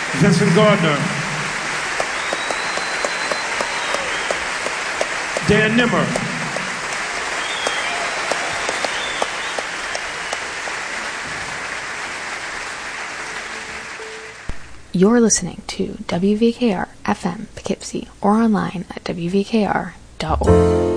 Vincent Gardner, Dan Nimmer, You're listening to WVKR FM Poughkeepsie or online at WVKR.org.